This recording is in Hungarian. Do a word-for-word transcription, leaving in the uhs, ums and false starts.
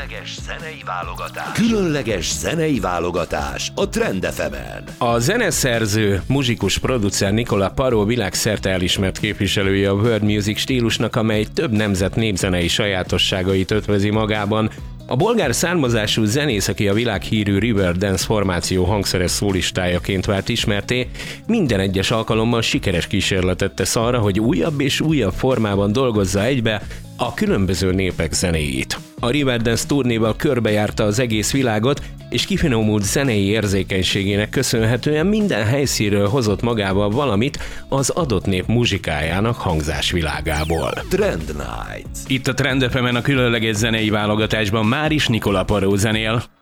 Különleges zenei válogatás. Különleges zenei válogatás a Trend ef emen. A zeneszerző, muzsikus producer Nicola Paró világszerte elismert képviselője a world music stílusnak, amely több nemzet népzenei sajátosságait ötvözi magában. A bolgár származású zenész, aki a világhírű Riverdance formáció hangszeres szólistájaként vált ismertté, minden egyes alkalommal sikeres kísérletet tesz arra, hogy újabb és újabb formában dolgozza egybe a különböző népek zenéjét. A Riverdance turnéval körbejárta az egész világot, és kifinomult zenei érzékenységének köszönhetően minden helyszínről hozott magával valamit az adott nép muzsikájának hangzásvilágából. Trend Night. Itt a Trend ef emen a különleges zenei válogatásban már is Nicola Paró zenél.